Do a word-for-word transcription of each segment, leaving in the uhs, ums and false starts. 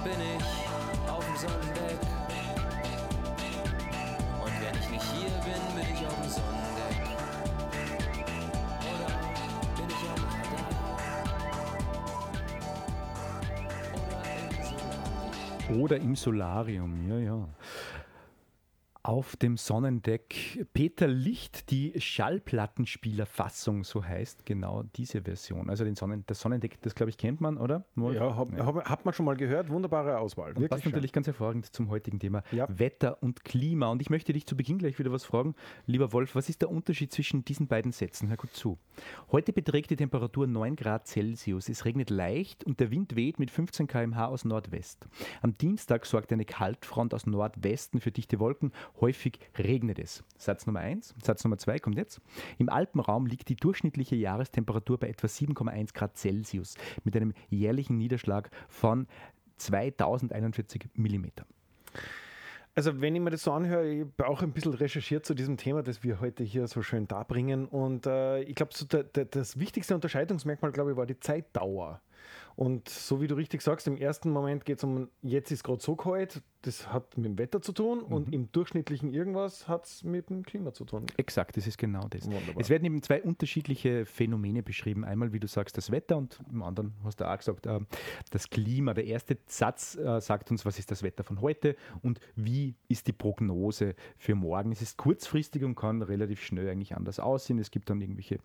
bin ich auf dem Sonnendeck. Und wenn ich nicht hier bin, bin ich auf dem Sonnendeck. Oder bin ich am Radar. Oder im Solarium. Oder im Solarium, ja, ja. Auf dem Sonnendeck Peter Licht, die Schallplattenspielerfassung, so heißt genau diese Version. Also den Sonnen, das Sonnendeck, das glaube ich kennt man, oder? Ja, hab, ja. Hab, hat man schon mal gehört. Wunderbare Auswahl. Und passt natürlich ganz hervorragend zum heutigen Thema ja. Wetter und Klima. Und ich möchte dich zu Beginn gleich wieder was fragen. Lieber Wolf, was ist der Unterschied zwischen diesen beiden Sätzen? Hör gut zu. Heute beträgt die Temperatur neun Grad Celsius. Es regnet leicht und der Wind weht mit fünfzehn Kilometer pro Stunde aus Nordwest. Am Dienstag sorgt eine Kaltfront aus Nordwesten für dichte Wolken. Häufig regnet es. Satz Nummer eins. Satz Nummer zwei kommt jetzt. Im Alpenraum liegt die durchschnittliche Jahrestemperatur bei etwa sieben Komma eins Grad Celsius mit einem jährlichen Niederschlag von zweitausendeinundvierzig Millimeter. Also wenn ich mir das so anhöre, ich habe auch ein bisschen recherchiert zu diesem Thema, das wir heute hier so schön darbringen. Und äh, ich glaube, so der, der, das wichtigste Unterscheidungsmerkmal, glaube ich, war die Zeitdauer. Und so wie du richtig sagst, im ersten Moment geht es um, jetzt ist gerade so kalt, das hat mit dem Wetter zu tun mhm. und im durchschnittlichen irgendwas hat es mit dem Klima zu tun. Exakt, das ist genau das. Wunderbar. Es werden eben zwei unterschiedliche Phänomene beschrieben. Einmal, wie du sagst, das Wetter und im anderen hast du auch gesagt, äh, das Klima. Der erste Satz äh, sagt uns, was ist das Wetter von heute und wie ist die Prognose für morgen. Es ist kurzfristig und kann relativ schnell eigentlich anders aussehen. Es gibt dann irgendwelche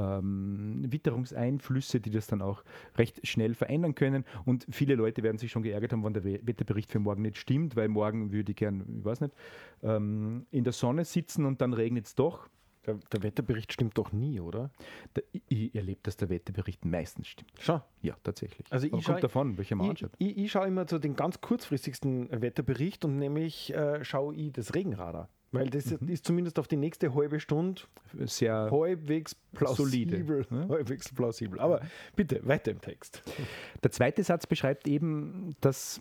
ähm, Witterungseinflüsse, die das dann auch recht schnell verändern können und viele Leute werden sich schon geärgert haben, wenn der Wetterbericht für morgen nicht stimmt, weil morgen würde ich gern, ich weiß nicht, ähm, in der Sonne sitzen und dann regnet es doch. Der, der Wetterbericht stimmt doch nie, oder? Der, ich, ich erlebe, dass der Wetterbericht meistens stimmt. Schon? Ja, tatsächlich. Also Aber ich kommt schau, davon, welcher man ich, anschaut. Ich, ich schaue immer zu den ganz kurzfristigsten Wetterbericht und nämlich äh, schaue ich das Regenradar. Weil das mhm. ist zumindest auf die nächste halbe Stunde sehr halbwegs plausibel. Solide. Ja? Halbwegs plausibel. Aber bitte, weiter im Text. Der zweite Satz beschreibt eben, dass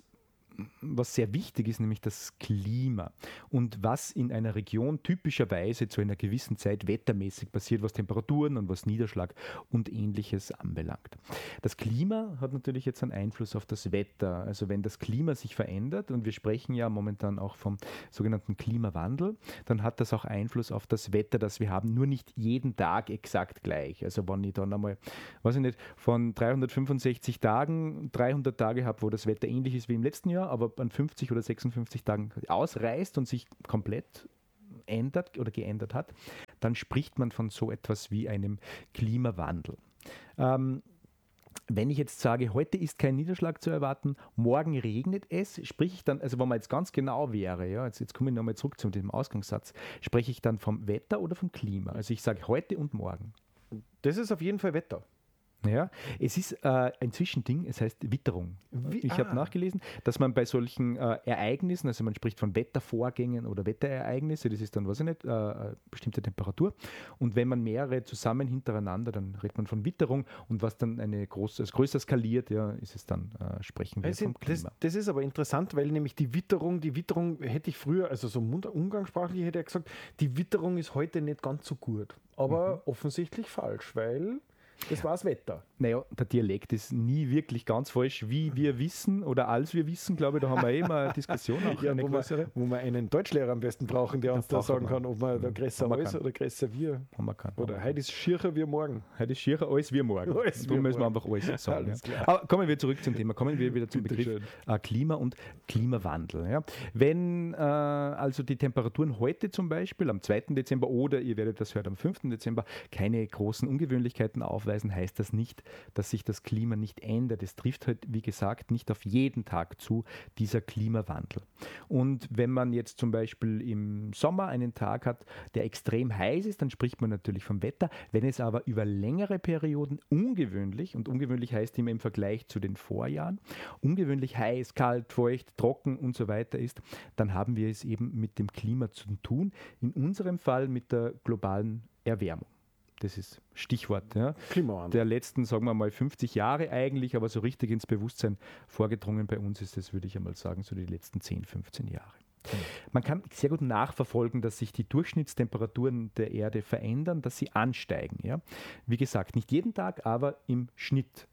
was sehr wichtig ist, nämlich das Klima und was in einer Region typischerweise zu einer gewissen Zeit wettermäßig passiert, was Temperaturen und was Niederschlag und Ähnliches anbelangt. Das Klima hat natürlich jetzt einen Einfluss auf das Wetter. Also wenn das Klima sich verändert, und wir sprechen ja momentan auch vom sogenannten Klimawandel, dann hat das auch Einfluss auf das Wetter, das wir haben, nur nicht jeden Tag exakt gleich. Also wenn ich dann einmal, weiß ich nicht, von dreihundertfünfundsechzig Tagen dreihundert Tage habe, wo das Wetter ähnlich ist wie im letzten Jahr, aber an fünfzig oder sechsundfünfzig Tagen ausreißt und sich komplett ändert oder geändert hat, dann spricht man von so etwas wie einem Klimawandel. Ähm, wenn ich jetzt sage, heute ist kein Niederschlag zu erwarten, morgen regnet es, spreche ich dann, also wenn man jetzt ganz genau wäre, ja, jetzt, jetzt komme ich nochmal zurück zu dem Ausgangssatz, spreche ich dann vom Wetter oder vom Klima? Also ich sage heute und morgen. Das ist auf jeden Fall Wetter. Ja, es ist äh, ein Zwischending, es heißt Witterung. Wie, ich ah. habe nachgelesen, dass man bei solchen äh, Ereignissen, also man spricht von Wettervorgängen oder Wetterereignisse, das ist dann, weiß ich nicht, äh, eine bestimmte Temperatur. Und wenn man mehrere zusammen hintereinander, dann redet man von Witterung und was dann eine große, als größer skaliert, ja, ist es dann, äh, sprechen wir also vom Klima. Das, das ist aber interessant, weil nämlich die Witterung, die Witterung hätte ich früher, also so umgangssprachlich hätte ich gesagt, die Witterung ist heute nicht ganz so gut. Aber mhm. offensichtlich falsch, weil das war das Wetter. Naja, der Dialekt ist nie wirklich ganz falsch, wie wir wissen oder als wir wissen, glaube ich, da haben wir eh immer eine Diskussion. Auch ja, eine wo, wir, wo wir einen Deutschlehrer am besten brauchen, der uns da sagen kann, ob man da größer als oder größer wir. Oder heute ist schierer wie morgen. Heute ist schierer als wir morgen. Alles Darum müssen wir einfach alles sagen. Alles ja. Aber kommen wir zurück zum Thema, kommen wir wieder zum Bitte Begriff äh, Klima und Klimawandel. Ja. Wenn äh, also die Temperaturen heute zum Beispiel am zweiten Dezember oder ihr werdet das hören am fünften Dezember keine großen Ungewöhnlichkeiten aufweisen, heißt das nicht, dass sich das Klima nicht ändert. Es trifft halt, wie gesagt, nicht auf jeden Tag zu, dieser Klimawandel. Und wenn man jetzt zum Beispiel im Sommer einen Tag hat, der extrem heiß ist, dann spricht man natürlich vom Wetter. Wenn es aber über längere Perioden ungewöhnlich, und ungewöhnlich heißt immer im Vergleich zu den Vorjahren, ungewöhnlich heiß, kalt, feucht, trocken und so weiter ist, dann haben wir es eben mit dem Klima zu tun. In unserem Fall mit der globalen Erwärmung. Das ist Stichwort. Ja. Klimawandel. Der letzten, sagen wir mal, fünfzig Jahre eigentlich, aber so richtig ins Bewusstsein vorgedrungen bei uns ist das, würde ich einmal sagen, so die letzten zehn, fünfzehn Jahre. Man kann sehr gut nachverfolgen, dass sich die Durchschnittstemperaturen der Erde verändern, dass sie ansteigen. Ja. Wie gesagt, nicht jeden Tag, aber im Schnitt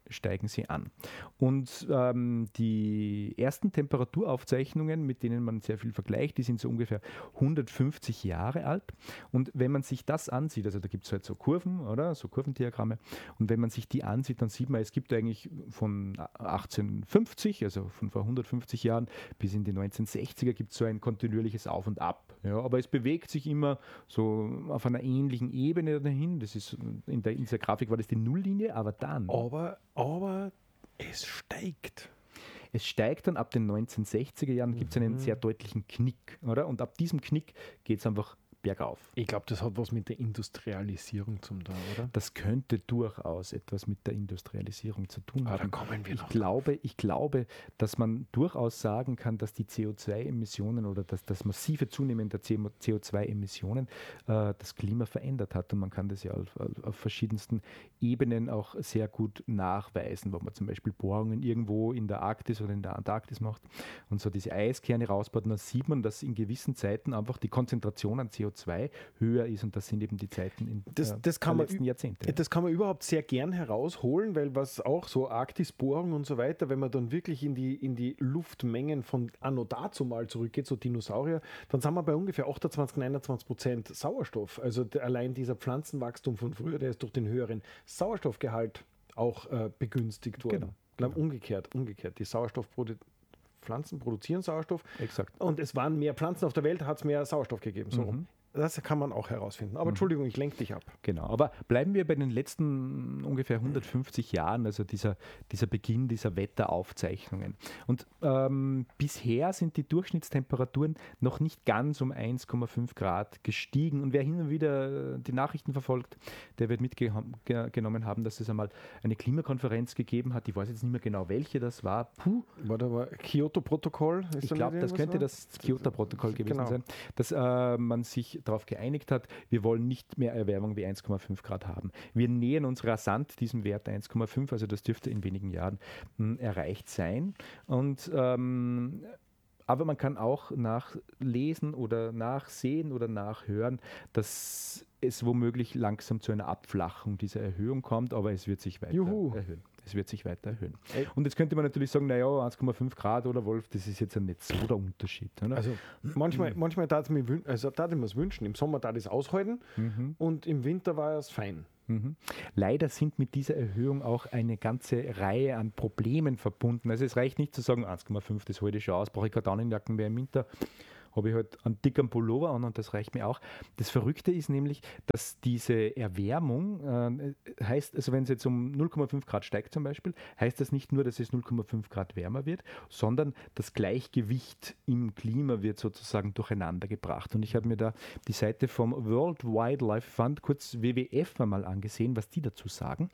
steigen sie an. Und ähm, die ersten Temperaturaufzeichnungen, mit denen man sehr viel vergleicht, die sind so ungefähr hundertfünfzig Jahre alt. Und wenn man sich das ansieht, also da gibt es halt so Kurven, oder? So Kurvendiagramme. Und wenn man sich die ansieht, dann sieht man, es gibt eigentlich von achtzehnhundertfünfzig, also von vor hundertfünfzig Jahren, bis in die neunzehnhundertsechziger gibt es so ein kontinuierliches Auf und Ab. Ja, aber es bewegt sich immer so auf einer ähnlichen Ebene dahin. Das ist in, der, in dieser Grafik war das die Nulllinie, aber dann. Aber, aber es steigt. Es steigt dann ab den neunzehnhundertsechziger Jahren, gibt es einen Mhm. sehr deutlichen Knick, oder? Und ab diesem Knick geht es einfach bergauf. Ich glaube, das hat was mit der Industrialisierung zu tun, oder? Das könnte durchaus etwas mit der Industrialisierung zu tun Aber da haben. kommen wir Ich noch. glaube, ich glaube, dass man durchaus sagen kann, dass die C O zwei Emissionen oder dass das massive Zunehmen der C O zwei Emissionen äh, das Klima verändert hat. Und man kann das ja auf, auf verschiedensten Ebenen auch sehr gut nachweisen, wenn man zum Beispiel Bohrungen irgendwo in der Arktis oder in der Antarktis macht und so diese Eiskerne rausbaut, dann sieht man, dass in gewissen Zeiten einfach die Konzentration an C O zwei höher ist und das sind eben die Zeiten in Das, äh, das, kann der man, letzten ü- Jahrzehnte. das kann man überhaupt sehr gern herausholen, weil was auch so Arktisbohrungen und so weiter, wenn man dann wirklich in die, in die Luftmengen von anno dazu mal zurückgeht, so Dinosaurier, dann sind wir bei ungefähr achtundzwanzig, neunundzwanzig Prozent Sauerstoff. Also der, allein dieser Pflanzenwachstum von früher, der ist durch den höheren Sauerstoffgehalt auch äh, begünstigt worden. Genau, Ich glaube, umgekehrt, umgekehrt. Die Sauerstoffprodu Pflanzen produzieren Sauerstoff Exakt. und es waren mehr Pflanzen auf der Welt, hat es mehr Sauerstoff gegeben. So. Mhm. Das kann man auch herausfinden. Aber Entschuldigung, ich lenke dich ab. Genau, aber bleiben wir bei den letzten ungefähr hundertfünfzig Jahren, also dieser, dieser Beginn dieser Wetteraufzeichnungen. Und ähm, bisher sind die Durchschnittstemperaturen noch nicht ganz um eins Komma fünf Grad gestiegen. Und wer hin und wieder die Nachrichten verfolgt, der wird mitgenommen haben, dass es einmal eine Klimakonferenz gegeben hat. Ich weiß jetzt nicht mehr genau, welche das war. Puh, War da mal Kyoto-Protokoll? Ist ich da glaube, nicht das irgendwas könnte war? das Kyoto-Protokoll gewesen Genau. sein, dass äh, man sich darauf geeinigt hat, wir wollen nicht mehr Erwärmung wie eins Komma fünf Grad haben. Wir nähern uns rasant diesem Wert eins Komma fünf, also das dürfte in wenigen Jahren mh, erreicht sein. Und ähm, aber man kann auch nachlesen oder nachsehen oder nachhören, dass es womöglich langsam zu einer Abflachung dieser Erhöhung kommt, aber es wird sich weiter Juhu. erhöhen. Es wird sich weiter erhöhen. Ey. Und jetzt könnte man natürlich sagen, naja, eins Komma fünf Grad oder Wolf, das ist jetzt ja nicht so der Unterschied. Oder? Also manchmal, manchmal tat es mir wün- also tat ich mir es wünschen. Im Sommer tat ich es aushalten Mhm. und im Winter war es fein. Mhm. Leider sind mit dieser Erhöhung auch eine ganze Reihe an Problemen verbunden. Also es reicht nicht zu sagen, eins Komma fünf, das halte ich schon aus, brauche ich keine Daunenjacken mehr im Winter, habe ich halt einen dicken Pullover an und das reicht mir auch. Das Verrückte ist nämlich, dass diese Erwärmung äh, heißt, also wenn es jetzt um null Komma fünf Grad steigt zum Beispiel, heißt das nicht nur, dass es null Komma fünf Grad wärmer wird, sondern das Gleichgewicht im Klima wird sozusagen durcheinander gebracht. Und ich habe mir da die Seite vom World Wildlife Fund, kurz W W F, einmal angesehen, was die dazu sagen.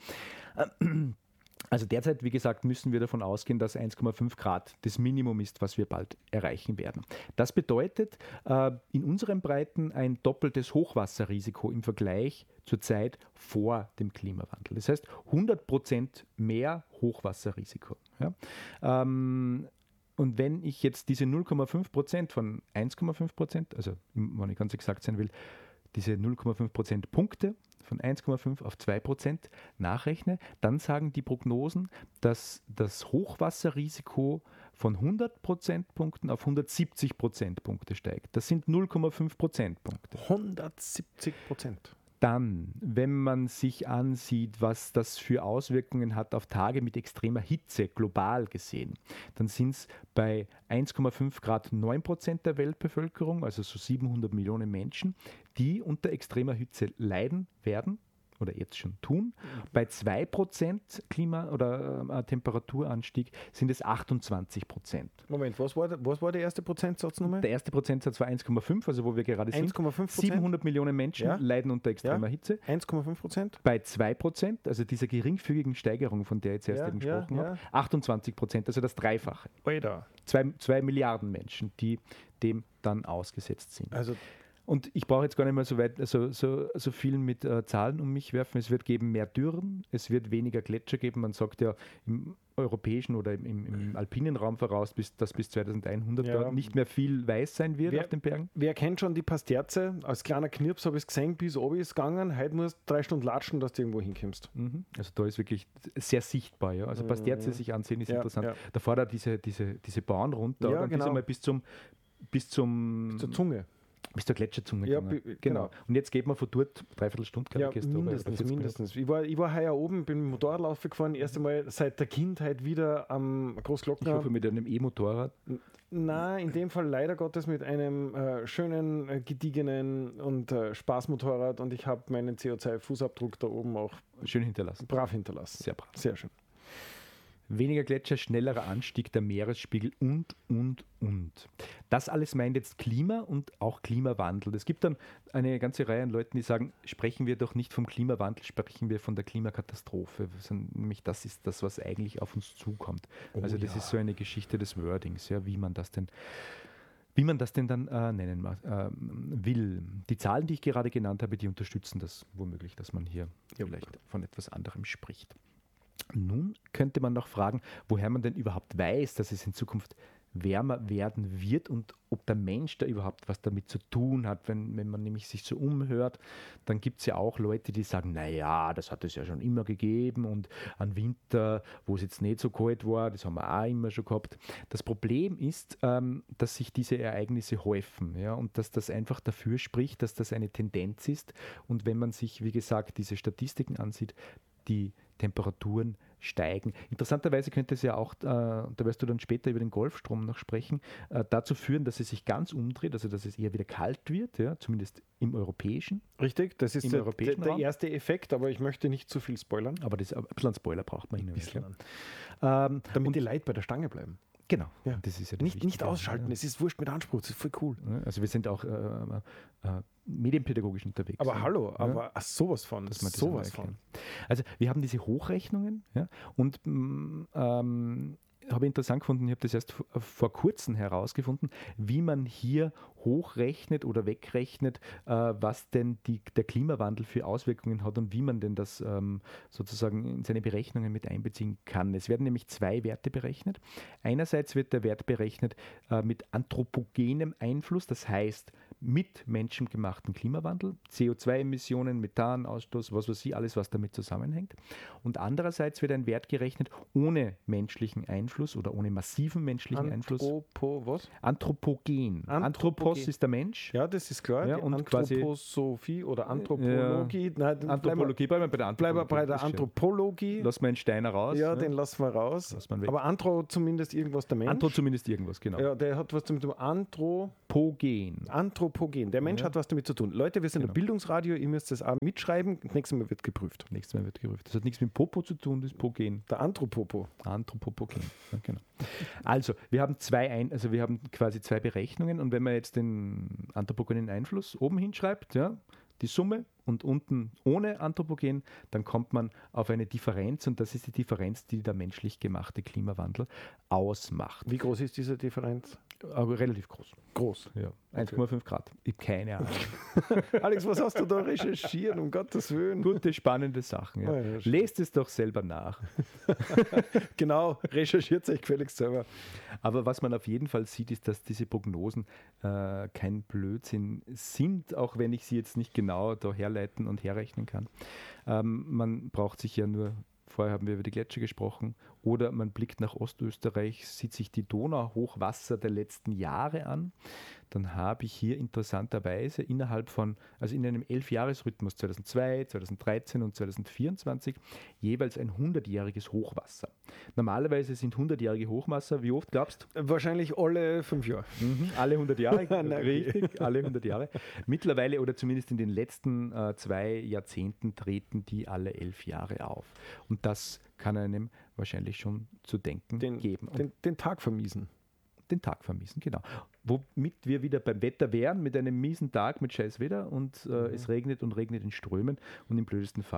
Also derzeit, wie gesagt, müssen wir davon ausgehen, dass eins Komma fünf Grad das Minimum ist, was wir bald erreichen werden. Das bedeutet äh, in unseren Breiten ein doppeltes Hochwasserrisiko im Vergleich zur Zeit vor dem Klimawandel. Das heißt hundert Prozent mehr Hochwasserrisiko. Ja? Ähm, und wenn ich jetzt diese null Komma fünf Prozent von eins Komma fünf Prozent, also wenn ich ganz exakt sein will, diese null Komma fünf Prozent Punkte von eins Komma fünf auf zwei Prozent nachrechne, dann sagen die Prognosen, dass das Hochwasserrisiko von hundert Prozentpunkten auf hundertsiebzig Prozentpunkte steigt. Das sind null Komma fünf Prozentpunkte. hundertsiebzig Prozent. Dann, wenn man sich ansieht, was das für Auswirkungen hat auf Tage mit extremer Hitze global gesehen, dann sind es bei eins Komma fünf Grad neun Prozent der Weltbevölkerung, also so siebenhundert Millionen Menschen, die unter extremer Hitze leiden werden oder jetzt schon tun. Bei zwei Prozent Klima- oder äh, Temperaturanstieg sind es achtundzwanzig Prozent. Moment, was war, der, was war der erste Prozentsatz nochmal? Der erste Prozentsatz war eins Komma fünf, also wo wir gerade sind. eins Komma fünf Prozent? siebenhundert Millionen Menschen Ja. leiden unter extremer Ja. Hitze. eins Komma fünf Prozent? Bei zwei Prozent, also dieser geringfügigen Steigerung, von der ich zuerst Ja, eben ja, gesprochen ja. habe, achtundzwanzig Prozent, also das Dreifache. Alter. Zwei, zwei Milliarden Menschen, die dem dann ausgesetzt sind. Also Und ich brauche jetzt gar nicht mehr so weit, so, so, so viel mit äh, Zahlen um mich werfen. Es wird geben mehr Dürren, es wird weniger Gletscher geben. Man sagt ja im europäischen oder im, im, im alpinen Raum voraus, bis, dass bis zweitausendeinhundert Ja. dort nicht mehr viel weiß sein wird Wer- auf den Bergen. Wer kennt schon die Pasterze? Als kleiner Knirps habe ich es gesehen, bis oben ist gegangen. Heute musst du drei Stunden latschen, dass du irgendwo hinkommst. Mhm. Also da ist wirklich sehr sichtbar. Ja. Also Pasterze sich ansehen ist Ja, interessant. ja. Da fährt er diese, diese, diese Bahn runter Ja, und genau. ist einmal bis zum bis zum Zur Zunge. bis zur Gletscherzunge Ja, gegangen. bi- genau. genau. Und jetzt geht man von dort dreiviertel Stunde, glaube Ja, ich, gehst du runter, oder mindestens, vierzig Minuten. mindestens. Ich war, ich war heuer oben, bin mit dem Motorradlauf gefahren, erst einmal seit der Kindheit wieder am Ich Großglockner. hoffe mit einem E-Motorrad. Nein, in dem Fall leider Gottes mit einem äh, schönen, äh, gediegenen und äh, Spaßmotorrad, und ich habe meinen C O zwei Fußabdruck da oben auch Schön hinterlassen. brav hinterlassen. Sehr brav. Sehr schön. Weniger Gletscher, schnellerer Anstieg der Meeresspiegel und, und, und. Das alles meint jetzt Klima und auch Klimawandel. Es gibt dann eine ganze Reihe an Leuten, die sagen, sprechen wir doch nicht vom Klimawandel, sprechen wir von der Klimakatastrophe. Nämlich das ist das, was eigentlich auf uns zukommt. Oh also das ja. ist so eine Geschichte des Wordings, ja, wie man das denn wie man das denn dann äh, nennen ma- äh, will. Die Zahlen, die ich gerade genannt habe, die unterstützen das womöglich, dass man hier vielleicht von etwas anderem spricht. Nun könnte man noch fragen, woher man denn überhaupt weiß, dass es in Zukunft wärmer werden wird und ob der Mensch da überhaupt was damit zu tun hat. Wenn, wenn man nämlich sich so umhört, dann gibt es ja auch Leute, die sagen, naja, das hat es ja schon immer gegeben und an Winter, wo es jetzt nicht so kalt war, das haben wir auch immer schon gehabt. Das Problem ist, ähm, dass sich diese Ereignisse häufen, ja, und dass das einfach dafür spricht, dass das eine Tendenz ist. Und wenn man sich, wie gesagt, diese Statistiken ansieht, die Temperaturen steigen. Interessanterweise könnte es ja auch, äh, da wirst du dann später über den Golfstrom noch sprechen, äh, dazu führen, dass es sich ganz umdreht, also dass es eher wieder kalt wird, ja, zumindest im europäischen. Richtig, das ist Im der, der, europäischen der Raum? erste Effekt, aber ich möchte nicht zu viel spoilern. Aber das, ein bisschen einen Spoiler braucht man hin und Bisschen. wieder. Ähm, Damit und, die Leute bei der Stange bleiben. genau, Ja. das ist ja das Nicht, nicht Wichtige. ausschalten, Ja. es ist wurscht mit Anspruch, das ist voll cool. Ja, also wir sind auch äh, äh, medienpädegisch unterwegs. Aber ja. hallo, Ja. aber ach, sowas von, Dass man das sowas einmal von. erklären. Also wir haben diese Hochrechnungen, ja, und mm, ähm, habe ich interessant gefunden, ich habe das erst vor, vor kurzem herausgefunden, wie man hier hochrechnet oder wegrechnet, äh, was denn die, der Klimawandel für Auswirkungen hat und wie man denn das ähm, sozusagen in seine Berechnungen mit einbeziehen kann. Es werden nämlich zwei Werte berechnet. Einerseits wird der Wert berechnet äh, mit anthropogenem Einfluss, das heißt mit menschengemachten Klimawandel, C O zwei Emissionen, Methanausstoß, was weiß ich, alles, was damit zusammenhängt. Und andererseits wird ein Wert gerechnet ohne menschlichen Einfluss oder ohne massiven menschlichen Einfluss. Anthropo, was? Anthropogen. Anthropogen. Anthropos ist der Mensch. Ja, das ist klar. Ja, die und quasi- Anthroposophie oder Anthropologie. Nein, dann Anthropologie, bleiben wir bei der Bleiben wir Anthropologie. bei der Das ist schön. Anthropologie. Lassen wir einen Steiner raus. Ja, ja. den lassen wir raus. Lassen wir weg. Aber Anthro zumindest irgendwas der Mensch. Anthro zumindest irgendwas, genau. Ja, der hat was damit zu tun. Anthro, Pogen. Anthropogen. Der Mensch Ja. hat was damit zu tun. Leute, wir sind Genau. ein Bildungsradio, ihr müsst das auch mitschreiben. Nächstes Mal wird geprüft. Nächstes Mal wird gerufen. Das hat nichts mit Popo zu tun, das ist Pogen. Der Anthropopo. Anthropogen. Ja, genau. Also, wir haben zwei ein, also wir haben quasi zwei Berechnungen und wenn man jetzt den anthropogenen Einfluss oben hinschreibt, ja, die Summe und unten ohne Anthropogen, dann kommt man auf eine Differenz und das ist die Differenz, die der menschlich gemachte Klimawandel ausmacht. Wie groß ist diese Differenz? Aber relativ groß. Groß. Ja, eins Komma fünf Grad. Ich habe keine Ahnung. Alex, was hast du da recherchiert, um Gottes Willen? Gute, spannende Sachen. Ja. Oh ja, schön. Lest es doch selber nach. Genau, recherchiert euch gefälligst selber. Aber was man auf jeden Fall sieht, ist, dass diese Prognosen äh, kein Blödsinn sind, auch wenn ich sie jetzt nicht genau da herleiten und herrechnen kann. Ähm, man braucht sich ja nur, vorher haben wir über die Gletscher gesprochen, oder man blickt nach Ostösterreich, sieht sich die Donauhochwasser der letzten Jahre an. Dann habe ich hier interessanterweise innerhalb von, also in einem Elfjahresrhythmus zweitausendzwei, zweitausenddreizehn und zweitausendvierundzwanzig jeweils ein hundertjähriges Hochwasser. Normalerweise sind hundertjährige Hochwasser, wie oft glaubst du? Wahrscheinlich alle fünf Jahre. Mhm, alle hundert Jahre, Nein, richtig, alle hundert Jahre. Mittlerweile oder zumindest in den letzten äh, zwei Jahrzehnten treten die alle elf Jahre auf. Und das kann einem wahrscheinlich schon zu denken Den, geben. Und den, den Tag vermiesen. den Tag vermissen, genau. Womit wir wieder beim Wetter wären, mit einem miesen Tag, mit scheiß Wetter und äh, Mhm. es regnet und regnet in Strömen und im blödesten Fall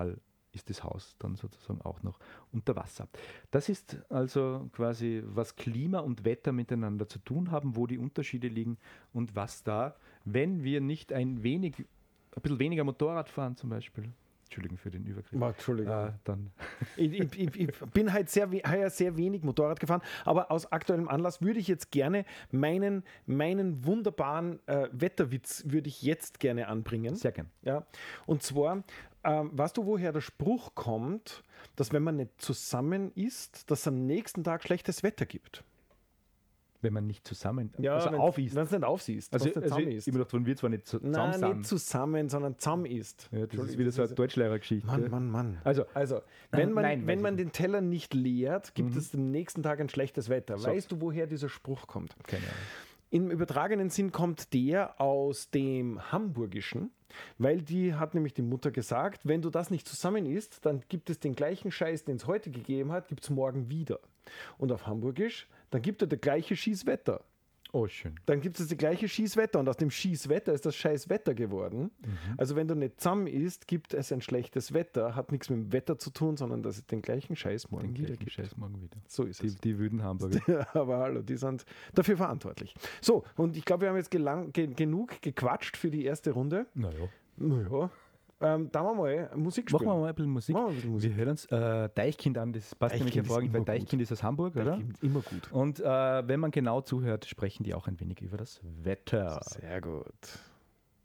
ist das Haus dann sozusagen auch noch unter Wasser. Das ist also quasi, was Klima und Wetter miteinander zu tun haben, wo die Unterschiede liegen und was da, wenn wir nicht ein wenig, ein bisschen weniger Motorrad fahren zum Beispiel, Entschuldigung für den Übergriff. Ma, Entschuldigung. Äh, dann. Ich, ich, ich, ich bin halt sehr, we- heuer sehr wenig Motorrad gefahren, aber aus aktuellem Anlass würde ich jetzt gerne meinen, meinen wunderbaren äh, Wetterwitz würde ich jetzt gerne anbringen. Sehr gern. Ja, und zwar, ähm, weißt du, woher der Spruch kommt, dass wenn man nicht zusammen ist, dass es am nächsten Tag schlechtes Wetter gibt? Wenn man nicht zusammen, Ja, also wenn auf ist. Wenn es nicht aufsiehst, Also, wenn es nicht also zusammen ich ist. immer gedacht, wenn wir zwar nicht zu- zusammen Nein, sind. nicht zusammen, sondern zusammen ist. Ja, das ist Entschuldigung, wieder so eine das ist- Deutschlehrergeschichte. Mann, Mann, Mann. Also, Also, wenn man, nein, weiß wenn ich man nicht. den Teller nicht leert, gibt es am nächsten Tag ein schlechtes Wetter. So. Weißt du, woher dieser Spruch kommt? keine Ahnung. Im übertragenen Sinn kommt der aus dem Hamburgischen, weil die hat nämlich die Mutter gesagt, wenn du das nicht zusammen isst, dann gibt es den gleichen Scheiß, den es heute gegeben hat, gibt es morgen wieder. Und auf Hamburgisch, dann gibt er das gleiche Schießwetter. Oh, schön. Dann gibt es das gleiche Schießwetter und aus dem Schießwetter ist das scheiß Wetter geworden. Also wenn du nicht zusammen isst, gibt es ein schlechtes Wetter, hat nichts mit dem Wetter zu tun, sondern dass es den gleichen Scheiß morgen Den wieder gleichen gibt. Scheiß morgen wieder. So ist Die, es. die wüden Hamburger. Ja, aber hallo, die sind dafür verantwortlich. So, und ich glaube, wir haben jetzt gelang, ge, genug gequatscht für die erste Runde. Naja. Naja, ähm, da machen wir mal Musik spielen. Machen wir mal ein bisschen Musik. Machen wir ein bisschen Musik. Wir hören uns äh, Deichkind an, das passt nämlich Deichkind ist hervorragend, weil immer gut. Deichkind ist aus Hamburg, oder? Deichkind, immer gut. Und äh, wenn man genau zuhört, sprechen die auch ein wenig über das Wetter. Sehr gut.